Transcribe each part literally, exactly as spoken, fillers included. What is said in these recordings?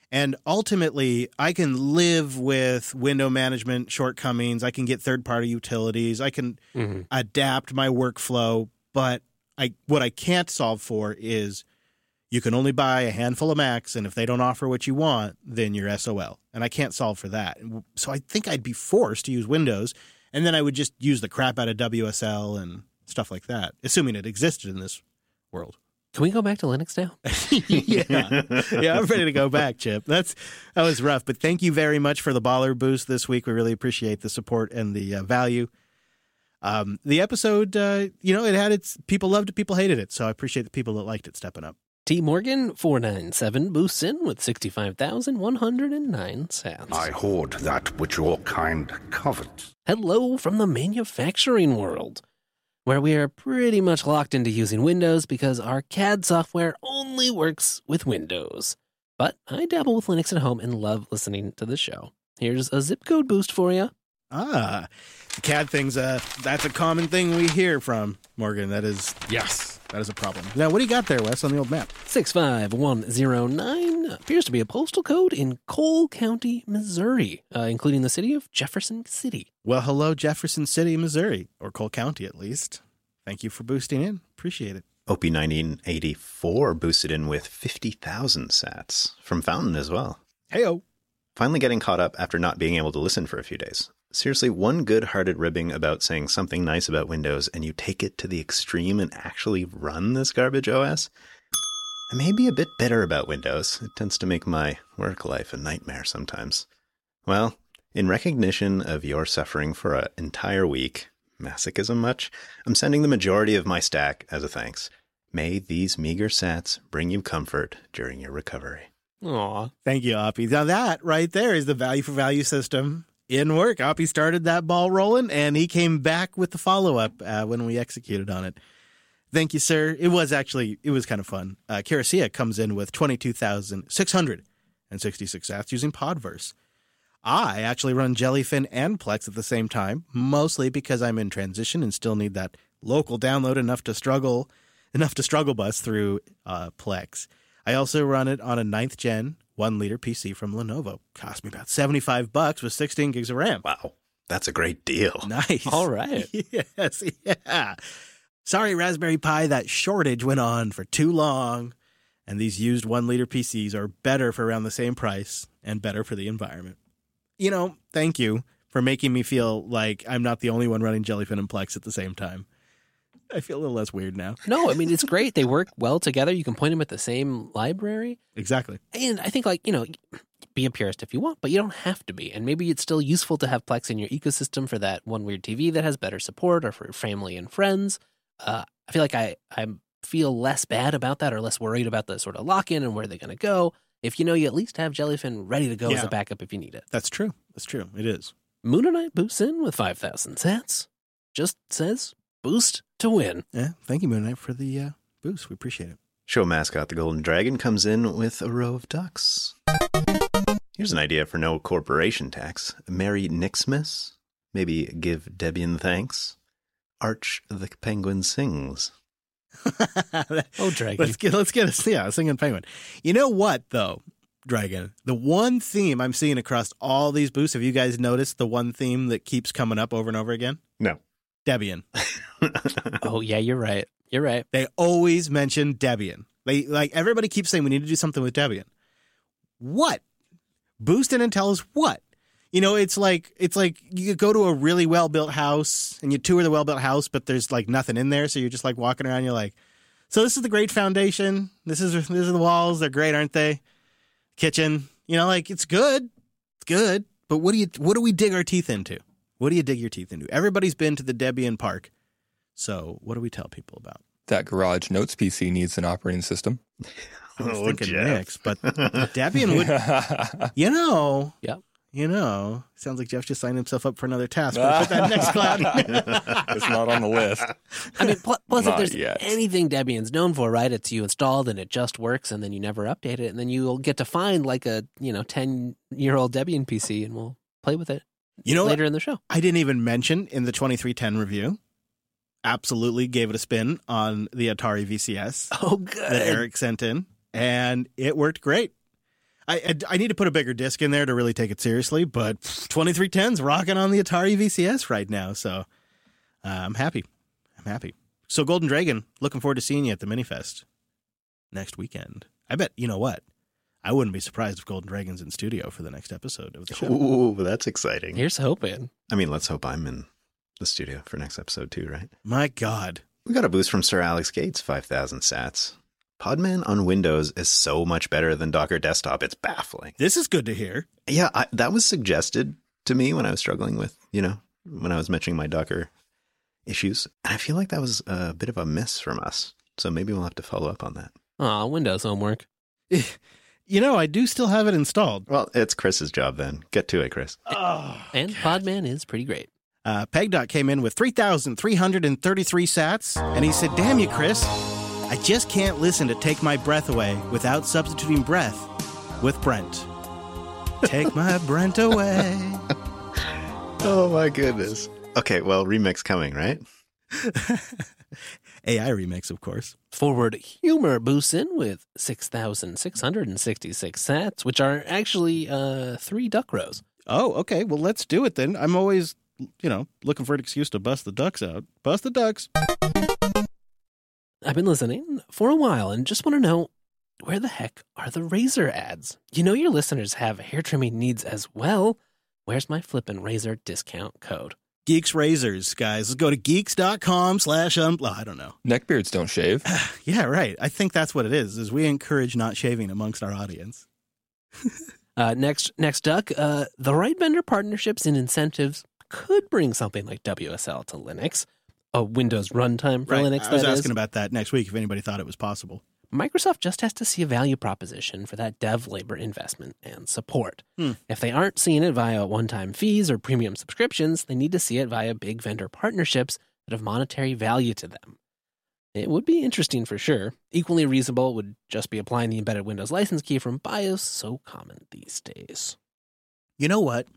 And ultimately, I can live with window management shortcomings. I can get third-party utilities. I can mm-hmm. adapt my workflow. But I, what I can't solve for is you can only buy a handful of Macs, and if they don't offer what you want, then you're S O L. And I can't solve for that. So I think I'd be forced to use Windows, and then I would just use the crap out of W S L and stuff like that, assuming it existed in this world. Can we go back to Linux now? yeah. Yeah, I'm ready to go back, Chip. That's That was rough. But thank you very much for the baller boost this week. We really appreciate the support and the uh, value. Um, the episode, uh, you know, it had its people loved it, people hated it. So I appreciate the people that liked it stepping up. T. Morgan, four ninety-seven, boosts in with sixty-five thousand one hundred nine sats. I hoard that which your kind covet. Hello from the manufacturing world, where we are pretty much locked into using Windows because our C A D software only works with Windows. But I dabble with Linux at home and love listening to the show. Here's a zip code boost for you. Ah, the C A D thing's a, that's a common thing we hear from, Morgan. That is, yes, that is a problem. Now, what do you got there, Wes, on the old map? six five one zero nine appears to be a postal code in Cole County, Missouri, uh, including the city of Jefferson City. Well, hello, Jefferson City, Missouri, or Cole County at least. Thank you for boosting in. Appreciate it. O P nineteen eighty-four boosted in with fifty thousand sats from Fountain as well. Hey-o. Finally getting caught up after not being able to listen for a few days. Seriously, one good-hearted ribbing about saying something nice about Windows and you take it to the extreme and actually run this garbage O S? I may be a bit bitter about Windows. It tends to make my work life a nightmare sometimes. Well, in recognition of your suffering for an entire week, masochism much, I'm sending the majority of my stack as a thanks. May these meager sats bring you comfort during your recovery. Aw. Thank you, Oppie. Now that right there is the value for value system in work. Oppie started that ball rolling, and he came back with the follow-up uh, when we executed on it. Thank you, sir. It was actually, it was kind of fun. Uh, Karasia comes in with twenty-two thousand six hundred sixty-six sats using Podverse. I actually run Jellyfin and Plex at the same time, mostly because I'm in transition and still need that local download enough to struggle, enough to struggle bus through uh, Plex. I also run it on a ninth gen one liter P C from Lenovo. Cost me about seventy-five bucks with sixteen gigs of RAM. Wow, that's a great deal. Nice. All right. Yes, yeah. Sorry, Raspberry Pi, that shortage went on for too long, and these used one liter P Cs are better for around the same price and better for the environment. You know, thank you for making me feel like I'm not the only one running Jellyfin and Plex at the same time. I feel a little less weird now. No, I mean, it's great. They work well together. You can point them at the same library. Exactly. And I think, like, you know, be a purist if you want, but you don't have to be. And maybe it's still useful to have Plex in your ecosystem for that one weird T V that has better support, or for your family and friends. Uh, I feel like I, I feel less bad about that, or less worried about the sort of lock-in and where they're going to go, if you know you at least have Jellyfin ready to go Yeah. as a backup if you need it. That's true. That's true. It is. Moon Knight boosts in with five thousand sats. Just says, boost to win. Yeah. Thank you, Moon Knight, for the uh, boost. We appreciate it. Show mascot the Golden Dragon comes in with a row of ducks. Here's an idea for no corporation tax. Marry Nixmas. Maybe give Debian thanks. Arch the Penguin sings. Oh, Dragon. Let's get let's get a yeah, a singing penguin. You know what though, Dragon? The one theme I'm seeing across all these boosts, have you guys noticed the one theme that keeps coming up over and over again? No. Debian. Oh, yeah, you're right. You're right. They always mention Debian. They like everybody keeps saying we need to do something with Debian. What? Boost in and tell us what? You know, it's like it's like you go to a really well-built house and you tour the well-built house, but there's like nothing in there, so you're just like walking around. You're like, so this is the great foundation. This is these are the walls. They're great, aren't they? Kitchen. You know, like it's good. It's good. But what do you what do we dig our teeth into? What do you dig your teeth into? Everybody's been to the Debian Park, so what do we tell people about? That Garage Notes P C needs an operating system. I was Oh, thinking Jeff. Nix, but Debian would. You know. Yep. You know, sounds like Jeff just signed himself up for another task. We'll put that next cloud. It's not on the list. I mean, pl- plus if Not there's yet. anything Debian's known for, right? It's you installed and it just works, and then you never update it, and then you'll get to find like a you know ten year old Debian P C, and we'll play with it. You know, later what in the show. I didn't even mention in the twenty-three ten review. Absolutely gave it a spin on the Atari V C S Oh, good. that Eric sent in, and it worked great. I, I I need to put a bigger disc in there to really take it seriously, but twenty-three ten's rocking on the Atari V C S right now, so uh, I'm happy. I'm happy. So Golden Dragon, looking forward to seeing you at the Minifest next weekend. I bet, you know what? I wouldn't be surprised if Golden Dragon's in studio for the next episode of the show. Ooh, that's exciting. Here's hoping. I mean, let's hope I'm in the studio for next episode too, right? My God. We got a boost from Sir Alex Gates, five thousand sats. Podman on Windows is so much better than Docker Desktop. It's baffling. This is good to hear. Yeah, I, that was suggested to me when I was struggling with, you know, when I was mentioning my Docker issues. And I feel like that was a bit of a miss from us. So maybe we'll have to follow up on that. Aw, Windows homework. You know, I do still have it installed. Well, it's Chris's job then. Get to it, Chris. Oh, And Podman is pretty great. Uh, PegDot came in with three thousand three hundred thirty-three sats, and he said, damn you, Chris. I just can't listen to Take My Breath Away without substituting breath with Brent. Take my Brent away. Oh, my goodness. Okay, well, remix coming, right? A I remix, of course. Forward Humor boosts in with six thousand six hundred sixty-six sats, which are actually uh, three duck rows. Oh, okay. Well, let's do it then. I'm always, you know, looking for an excuse to bust the ducks out. Bust the ducks. I've been listening for a while and just want to know, where the heck are the razor ads? You know your listeners have hair trimming needs as well. Where's my flippin' razor discount code? Geeks Razors, guys. Let's go to geeks.com slash um. I don't know. Neckbeards don't shave. Yeah, right. I think that's what it is, is we encourage not shaving amongst our audience. Uh, next, next duck, uh, the right vendor partnerships and incentives could bring something like W S L to Linux, a Windows runtime for Right. Linux. I was that asking is. about that next week if anybody thought it was possible. Microsoft just has to see a value proposition for that dev labor investment and support. Hmm. If they aren't seeing it via one-time fees or premium subscriptions, they need to see it via big vendor partnerships that have monetary value to them. It would be interesting for sure. Equally reasonable would just be applying the embedded Windows license key from BIOS, so common these days. You know what?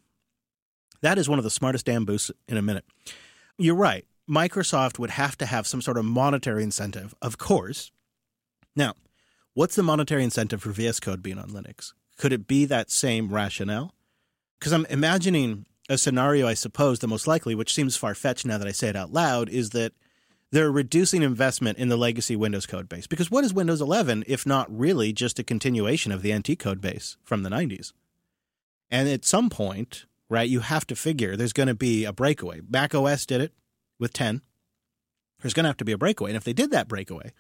That is one of the smartest damn boosts in a minute. You're right. Microsoft would have to have some sort of monetary incentive, of course. Now, what's the monetary incentive for V S Code being on Linux? Could it be that same rationale? Because I'm imagining a scenario, I suppose, the most likely, which seems far-fetched now that I say it out loud, is that they're reducing investment in the legacy Windows code base. Because what is Windows eleven if not really just a continuation of the N T code base from the nineties? And at some point, right, you have to figure there's going to be a breakaway. Mac O S did it with ten. There's going to have to be a breakaway. And if they did that breakaway,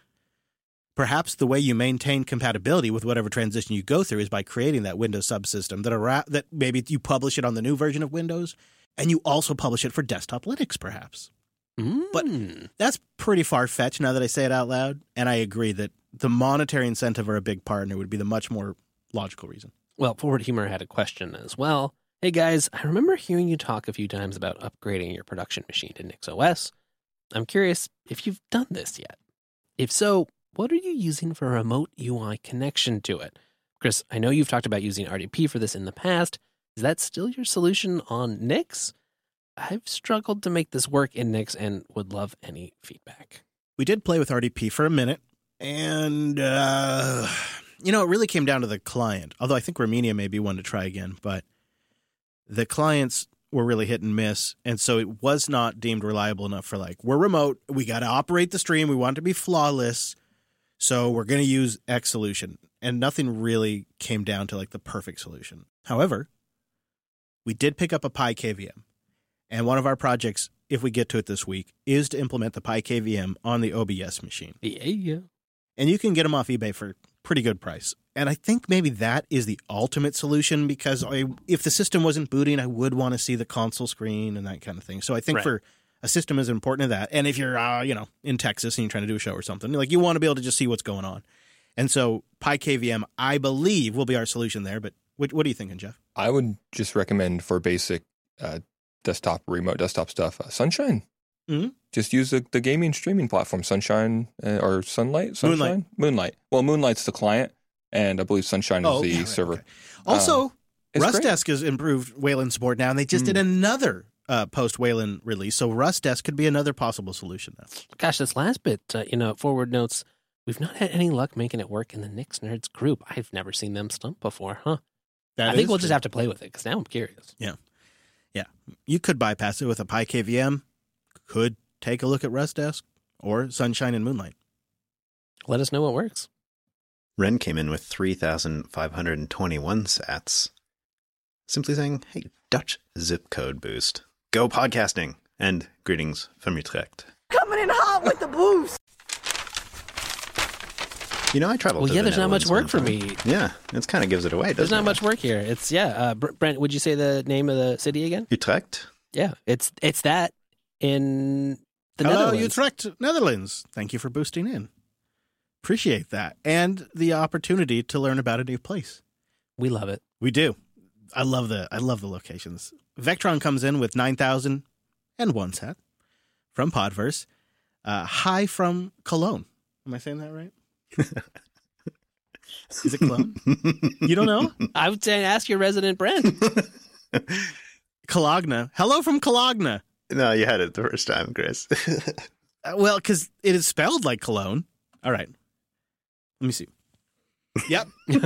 perhaps the way you maintain compatibility with whatever transition you go through is by creating that Windows subsystem that, ara- that maybe you publish it on the new version of Windows and you also publish it for desktop Linux, perhaps. Mm. But that's pretty far-fetched now that I say it out loud, and I agree that the monetary incentive or a big partner would be the much more logical reason. Well, Forward Humor had a question as well. Hey guys, I remember hearing you talk a few times about upgrading your production machine to NixOS. I'm curious if you've done this yet. If so, what are you using for a remote U I connection to it? Chris, I know you've talked about using R D P for this in the past. Is that still your solution on Nix? I've struggled to make this work in Nix and would love any feedback. We did play with R D P for a minute, and, uh, you know, it really came down to the client. Although I think Romania may be one to try again, but the clients were really hit and miss, and so it was not deemed reliable enough for, like, we're remote, we got to operate the stream, we want it to be flawless, so we're going to use X solution. And nothing really came down to, like, the perfect solution. However, we did pick up a PyKVM. And one of our projects, if we get to it this week, is to implement the PyKVM on the O B S machine. Yeah, yeah. And you can get them off eBay for a pretty good price. And I think maybe that is the ultimate solution, because I, if the system wasn't booting, I would want to see the console screen and that kind of thing. So I think Right. for a system as important as that, and if you're, uh, you know, in Texas and you're trying to do a show or something, like you want to be able to just see what's going on. And so PyKVM, I believe, will be our solution there. But what, what are you thinking, Jeff? I would just recommend for basic uh, desktop, remote desktop stuff, uh, Sunshine. Mm-hmm. Just use the, the gaming streaming platform, Sunshine uh, or Sunlight? Sunshine? Moonlight. Moonlight. Well, Moonlight's the client, and I believe Sunshine is Oh, the yeah, right, server. okay. Also, Um, it's great. RustDesk has improved Wayland support now, and they just Mm. did another uh, post-Wayland release. So RustDesk could be another possible solution now. Gosh, this last bit, uh, you know, Forward notes, we've not had any luck making it work in the Nix Nerds group. I've never seen them stump before, huh? That I think is we'll true. just have to play with it because now I'm curious. Yeah. You could bypass it with a Pi K V M. Could take a look at ResDesk or Sunshine and Moonlight. Let us know what works. Ren came in with three thousand five hundred twenty-one sats. Simply saying, hey, Dutch zip code boost. Go podcasting. And greetings from Utrecht. Coming in hot with the boost. You know, I traveled Well, to yeah, the there's not much Netherlands work one for time. me. Yeah, it kind of gives it away, doesn't There's not it? much work here. It's, yeah. Uh, Br- Brent, would you say the name of the city again? Utrecht? Yeah, it's it's that in the Hello, Netherlands. Utrecht, Netherlands. Thank you for boosting in. Appreciate that. And the opportunity to learn about a new place. We love it. We do. I love the I love the locations. Vectron comes in with nine thousand one sat from Podverse. Uh, hi from Cologne. Am I saying that right? Is it Cologne? You don't know? I would say ask your resident Brent. Cologne. Hello from Cologne. No, you had it the first time, Chris. Uh, well, because it is spelled like Cologne. All right. Let me see. Yep.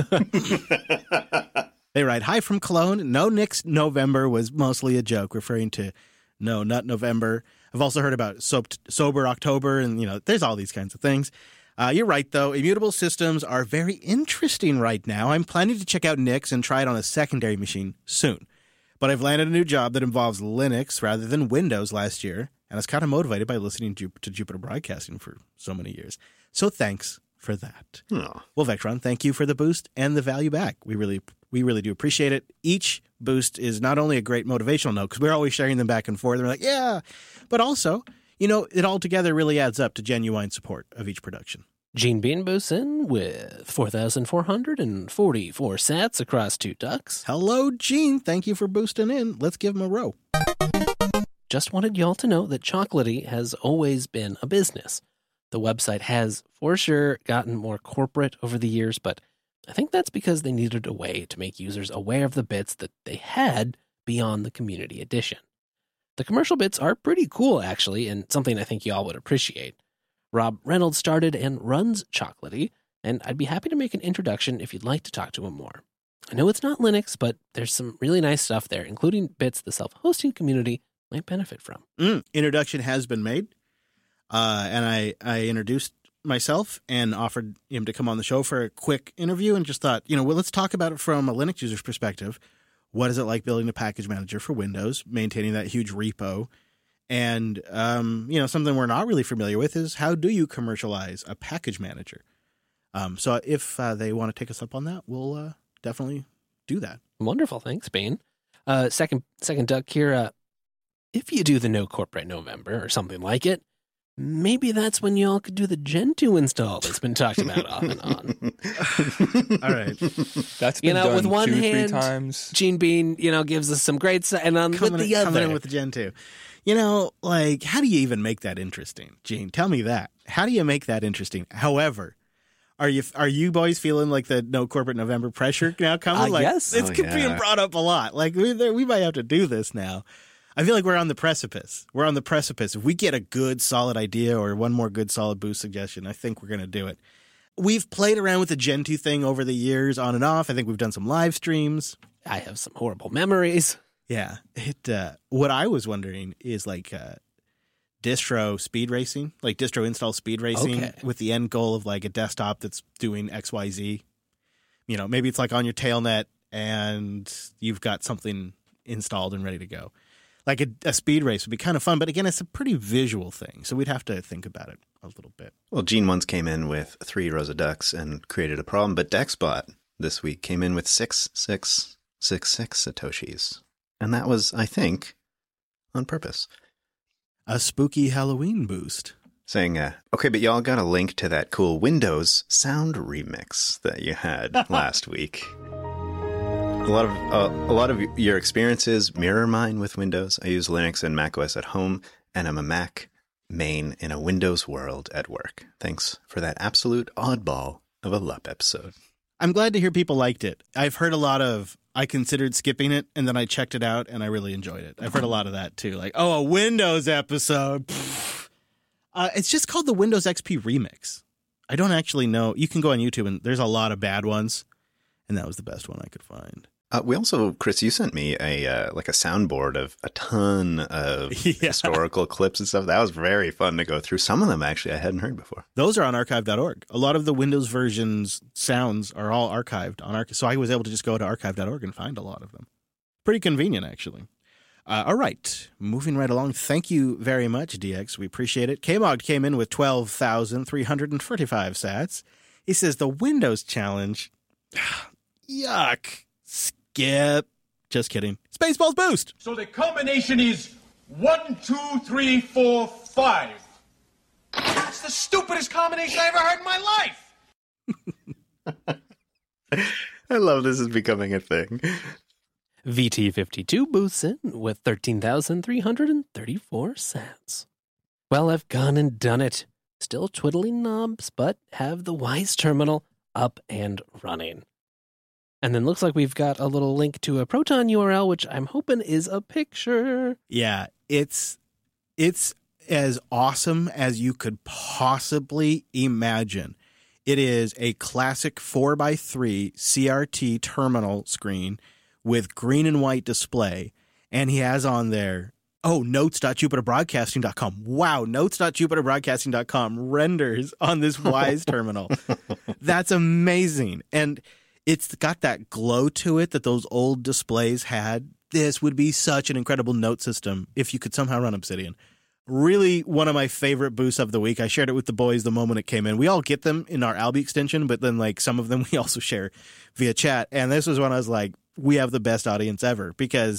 They write, hi from Cologne. No Nick's November was mostly a joke, referring to no Nut November. I've also heard about soap, Sober October, and, you know, there's all these kinds of things. Uh, you're right, though. Immutable systems are very interesting right now. I'm planning to check out Nick's and try it on a secondary machine soon. But I've landed a new job that involves Linux rather than Windows last year, and I was kind of motivated by listening to, to Jupiter Broadcasting for so many years. So thanks for that. Oh. Well, Vectron, thank you for the boost and the value back. We really, we really do appreciate it. Each boost is not only a great motivational note, because we're always sharing them back and forth. And we're like, yeah, but also, you know, it all together really adds up to genuine support of each production. Gene Bean boosts in with four thousand four hundred forty-four sats across two ducks. Hello, Gene. Thank you for boosting in. Let's give him a row. Just wanted y'all to know that Chocolatey has always been a business. The website has, for sure, gotten more corporate over the years, but I think that's because they needed a way to make users aware of the bits that they had beyond the community edition. The commercial bits are pretty cool, actually, and something I think y'all would appreciate. Rob Reynolds started and runs Chocolatey, and I'd be happy to make an introduction if you'd like to talk to him more. I know it's not Linux, but there's some really nice stuff there, including bits the self-hosting community might benefit from. Mm, introduction has been made, uh, and I, I introduced myself and offered him to come on the show for a quick interview and just thought, you know, well, let's talk about it from a Linux user's perspective. What is it like building a package manager for Windows, maintaining that huge repo? And, um, you know, something we're not really familiar with is how do you commercialize a package manager? Um, so if uh, they want to take us up on that, we'll uh, definitely do that. Wonderful. Thanks, Bane. Uh, second, second duck here. Uh, if you do the No Corporate November or something like it, maybe that's when y'all could do the Gentoo install that's been talked about off and on. All right. That's been You know, done with one two, hand, three times. Gene Bean, you know, gives us some great stuff, and on Coming, with the in, coming other. in with the Gen two. You know, like, how do you even make that interesting? Gene, tell me that. How do you make that interesting? However, are you are you boys feeling like the No Corporate November pressure now coming? Uh, like, yes. It's Oh, being yeah. brought up a lot. Like, we, we might have to do this now. I feel like we're on the precipice. We're on the precipice. If we get a good, solid idea or one more good, solid boost suggestion, I think we're going to do it. We've played around with the Gen two thing over the years, on and off. I think we've done some live streams. I have some horrible memories. Yeah. It. Uh, what I was wondering is, like, uh, distro speed racing, like distro install speed racing Okay. with the end goal of, like, a desktop that's doing X Y Z. You know, maybe it's like on your tailnet and you've got something installed and ready to go. Like a, a speed race would be kind of fun, but again, it's a pretty visual thing, so we'd have to think about it a little bit. Well, Gene once came in with three rows of ducks and created a problem, but DexBot this week came in with six, six, six, six Satoshis. And that was, I think, on purpose. A spooky Halloween boost. Saying, uh, okay, but y'all got a link to that cool Windows sound remix that you had last week. A lot of uh, a lot of your experiences mirror mine with Windows. I use Linux and macOS at home, and I'm a Mac main in a Windows world at work. Thanks for that absolute oddball of a L U P episode. I'm glad to hear people liked it. I've heard a lot of, I considered skipping it, and then I checked it out, and I really enjoyed it. I've heard a lot of that, too. Like, oh, a Windows episode. Uh, it's just called the Windows X P Remix. I don't actually know. You can go on YouTube, and there's a lot of bad ones, and that was the best one I could find. Uh, we also, Chris, you sent me a uh, like a soundboard of a ton of Yeah. historical clips and stuff. That was very fun to go through. Some of them, actually, I hadn't heard before. Those are on archive dot org. A lot of the Windows versions sounds are all archived on archive. So I was able to just go to archive dot org and find a lot of them. Pretty convenient, actually. Uh, all right, moving right along. Thank you very much, D X. We appreciate it. K-Mog came in with twelve thousand three hundred forty-five sats. He says the Windows challenge. Yuck. Skip. Just kidding. Spaceballs boost. So the combination is one, two, three, four, five. That's the stupidest combination I ever heard in my life. I love this is becoming a thing. V T fifty-two boosts in with thirteen thousand three hundred thirty-four sats. Well, I've gone and done it. Still twiddling knobs, but have the Wise terminal up and running. And then looks like we've got a little link to a Proton U R L, which I'm hoping is a picture. Yeah, it's it's as awesome as you could possibly imagine. It is a classic four by three C R T terminal screen with green and white display, and he has on there, oh, notes dot jupiter broadcasting dot com. Wow, notes dot jupiter broadcasting dot com renders on this Wise terminal. That's amazing. And it's got that glow to it that those old displays had. This would be such an incredible note system if you could somehow run Obsidian. Really one of my favorite boosts of the week. I shared it with the boys the moment it came in. We all get them in our Albi extension, but then like some of them we also share via chat. And this was when I was like, we have the best audience ever, because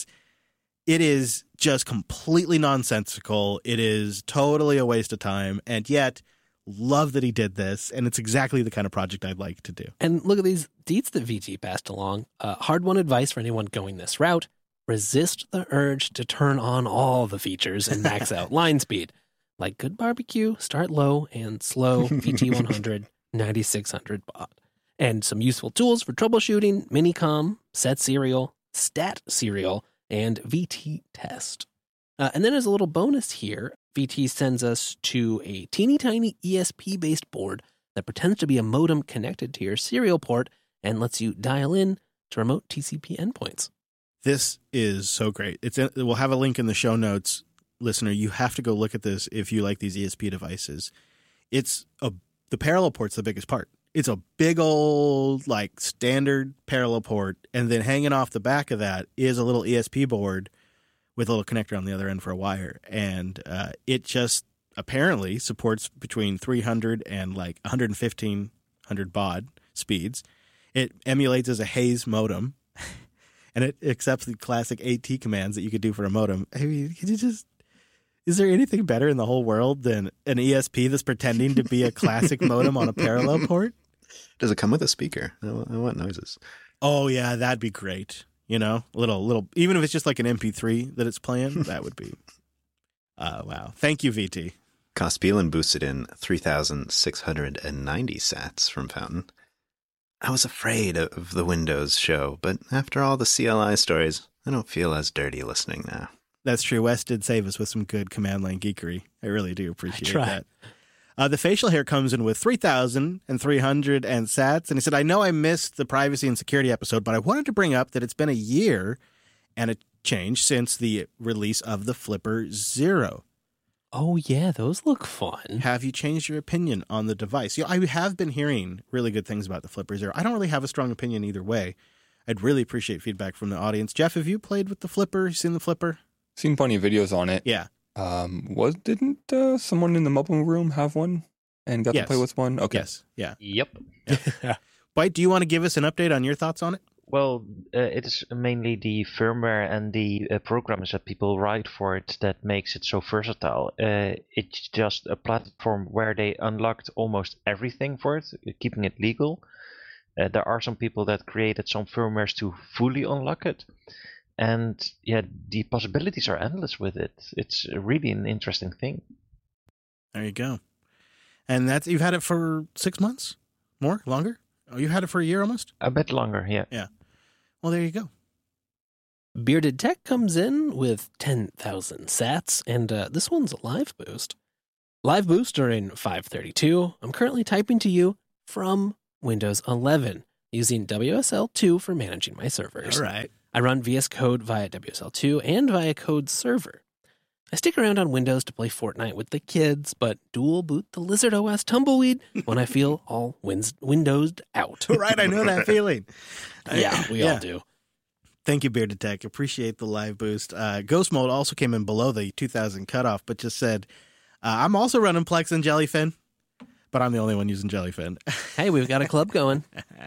it is just completely nonsensical. It is totally a waste of time. And yet, love that he did this. And it's exactly the kind of project I'd like to do. And look at these deets that V T passed along. Uh, hard-won advice for anyone going this route. Resist the urge to turn on all the features and max out line speed. Like good barbecue, start low and slow V T one hundred, ninety-six hundred baud. And some useful tools for troubleshooting, Minicom, Set Serial, Stat Serial, and V T Test. Uh, and then as a little bonus here, V T sends us to a teeny tiny E S P-based board that pretends to be a modem connected to your serial port and lets you dial in to remote T C P endpoints. This is so great. It's in, we'll have a link in the show notes, listener. You have to go look at this if you like these E S P devices. It's a the parallel port's the biggest part. It's a big old like standard parallel port, and then hanging off the back of that is a little E S P board with a little connector on the other end for a wire, and uh, it just apparently supports between three hundred and like one fifteen hundred baud speeds. It emulates as a Hayes modem. And it accepts the classic AT commands that you could do for a modem. I mean, can you just, is there anything better in the whole world than an E S P that's pretending to be a classic modem on a parallel port? Does it come with a speaker? I want noises. Oh yeah, that'd be great. You know, a little, little, even if it's just like an M P three that it's playing, that would be. Uh, wow. Thank you, V T. Cospelin boosted in three thousand six hundred ninety sats from Fountain. I was afraid of the Windows show, but after all the C L I stories, I don't feel as dirty listening now. That's true. Wes did save us with some good command line geekery. I really do appreciate I that. Uh, the facial hair comes in with three thousand three hundred and sats. And he said, I know I missed the privacy and security episode, but I wanted to bring up that it's been a year and a change since the release of the Flipper Zero. Oh, yeah, those look fun. Have you changed your opinion on the device? You know, I have been hearing really good things about the Flipper Zero. I don't really have a strong opinion either way. I'd really appreciate feedback from the audience. Jeff, have you played with the Flipper? Seen the Flipper? Seen plenty of videos on it. Yeah. Um, was didn't uh, someone in the mobile room have one and got Yes. to play with one? Okay. Yes. Yeah. Yep. Bite, do you want to give us an update on your thoughts on it? Well, uh, it is mainly the firmware and the uh, programs that people write for it that makes it so versatile. Uh, it's just a platform where they unlocked almost everything for it, keeping it legal. Uh, there are some people that created some firmwares to fully unlock it. And yeah, the possibilities are endless with it. It's really an interesting thing. There you go. And that's you've had it for six months? More? Longer? Oh, you had it for a year almost? A bit longer, yeah. Yeah. Well, there you go. Bearded Tech comes in with ten thousand sats, and uh, this one's a live boost. Live boost during five thirty-two. I'm currently typing to you from Windows eleven. using W S L two for managing my servers. All right. I run V S Code via W S L two and via Code Server. I stick around on Windows to play Fortnite with the kids, but dual boot the Lizard O S Tumbleweed when I feel all wins- windowed out. Right, I know that feeling. Yeah, we Yeah. all do. Thank you, Bearded Tech. Appreciate the live boost. Uh, Ghost Mode also came in below the two thousand cutoff, but just said, uh, I'm also running Plex and Jellyfin, but I'm the only one using Jellyfin. Hey, we've got a club going.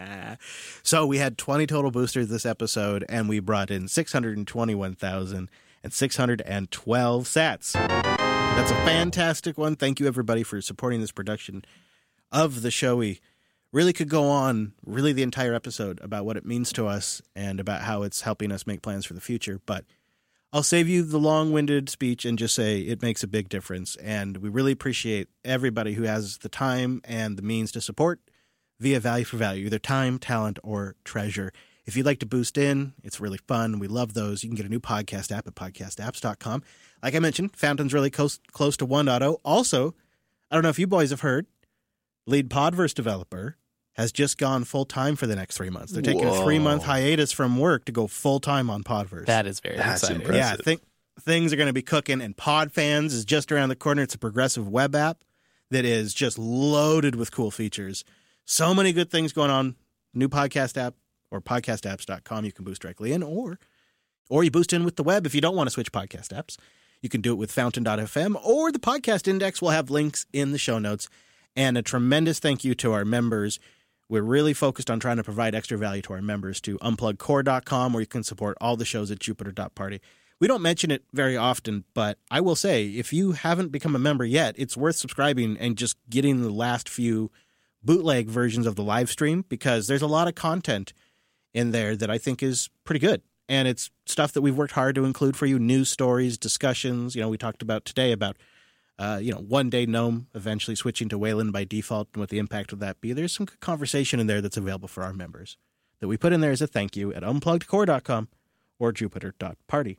So we had twenty total boosters this episode, and we brought in six hundred twenty-one thousand six hundred twelve sats. That's a fantastic one. Thank you, everybody, for supporting this production of the show. We really could go on really the entire episode about what it means to us and about how it's helping us make plans for the future. But I'll save you the long-winded speech and just say it makes a big difference. And we really appreciate everybody who has the time and the means to support via value for value, either time, talent, or treasure. If you'd like to boost in, it's really fun. We love those. You can get a new podcast app at podcast apps dot com. Like I mentioned, Fountain's really close, close to one point oh. Also, I don't know if you boys have heard, lead Podverse developer has just gone full-time for the next three months. They're taking Whoa. a three-month hiatus from work to go full-time on Podverse. That is very That's exciting. impressive. Yeah, think, things are going to be cooking, and Podfans is just around the corner. It's a progressive web app that is just loaded with cool features. So many good things going on. New podcast app or podcast apps dot com. You can boost directly in, or or you boost in with the web if you don't want to switch podcast apps. You can do it with fountain dot f m, or the podcast index will have links in the show notes. And a tremendous thank you to our members. We're really focused on trying to provide extra value to our members to unplug core dot com, where you can support all the shows at jupiter dot party. We don't mention it very often, but I will say, if you haven't become a member yet, it's worth subscribing and just getting the last few bootleg versions of the live stream, because there's a lot of content in there that I think is pretty good. And it's stuff that we've worked hard to include for you, news stories, discussions. You know, we talked about today about, uh, you know, One Day Gnome eventually switching to Wayland by default and what the impact of that be. There's some good conversation in there that's available for our members that we put in there as a thank you at unplugged core dot com or jupiter dot party.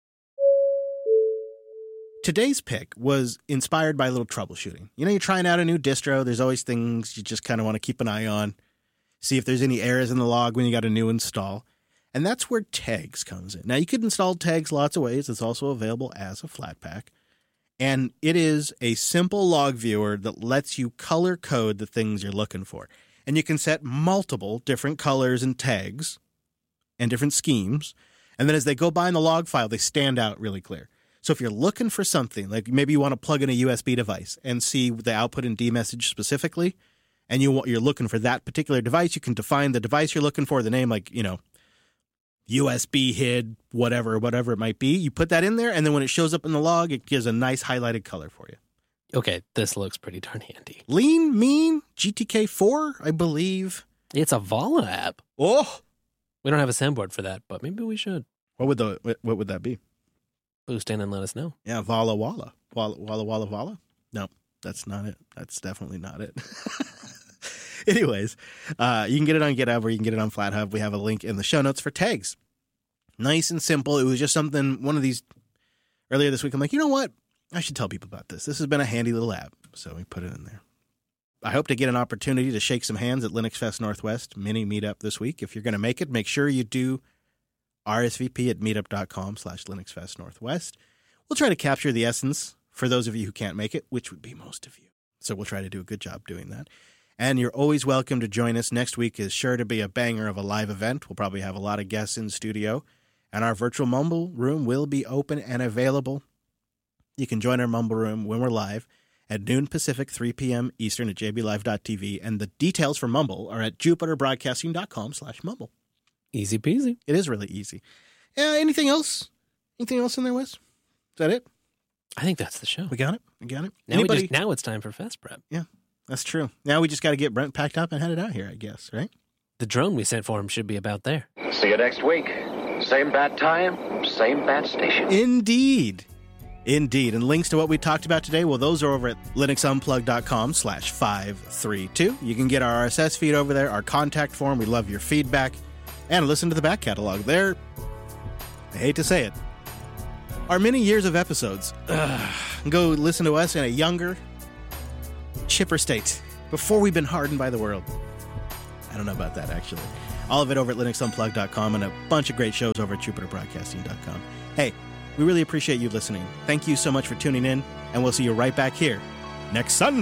Today's pick was inspired by a little troubleshooting. You know, you're trying out a new distro. There's always things you just kind of want to keep an eye on, see if there's any errors in the log when you got a new install. And that's where Tags comes in. Now, you could install Tags lots of ways. It's also available as a Flatpak. And it is a simple log viewer that lets you color code the things you're looking for. And you can set multiple different colors and tags and different schemes. And then as they go by in the log file, they stand out really clear. So if you're looking for something, like maybe you want to plug in a U S B device and see the output and D message specifically, and you, you're looking for that particular device, you can define the device you're looking for, the name, like, you know, U S B H I D, whatever, whatever it might be. You put that in there, and then when it shows up in the log, it gives a nice highlighted color for you. Okay, this looks pretty darn handy. Lean Mean G T K four, I believe. It's a Vala app. Oh, We don't have a soundboard for that, but maybe we should. what would the what would that be? Boost in and let us know. Yeah, Vala Walla. Walla Walla Walla Walla? No, that's not it. That's definitely not it. Anyways, uh, you can get it on GitHub or you can get it on FlatHub. We have a link in the show notes for Tags. Nice and simple. It was just something, one of these, earlier this week, I'm like, you know what? I should tell people about this. This has been a handy little app, so we put it in there. I hope to get an opportunity to shake some hands at Linux Fest Northwest mini meetup this week. If you're going to make it, make sure you do R S V P at meetup.com slash Linux Fest Northwest. We'll try to capture the essence for those of you who can't make it, which would be most of you. So we'll try to do a good job doing that. And you're always welcome to join us. Next week is sure to be a banger of a live event. We'll probably have a lot of guests in studio. And our virtual Mumble room will be open and available. You can join our Mumble room when we're live at noon Pacific, three p.m. Eastern at j b live dot t v. And the details for Mumble are at jupiterbroadcasting.com slash Mumble. Easy peasy. It is really easy. Uh, anything else? Anything else in there, Wes? Is that it? I think that's the show. We got it? We got it? Now, we just, now it's time for Fest Prep. Yeah, that's true. Now we just got to get Brent packed up and headed out here, I guess, right? The drone we sent for him should be about there. See you next week. Same bat time, same bat station. Indeed. Indeed. And links to what we talked about today, well, those are over at linuxunplug.com slash 532. You can get our R S S feed over there, our contact form. We love your feedback. And listen to the back catalog. There, I hate to say it, our many years of episodes. Ugh, go listen to us in a younger, chipper state before we've been hardened by the world. I don't know about that, actually. All of it over at linux unplugged dot com and a bunch of great shows over at jupiter broadcasting dot com. Hey, we really appreciate you listening. Thank you so much for tuning in, and we'll see you right back here next Sunday.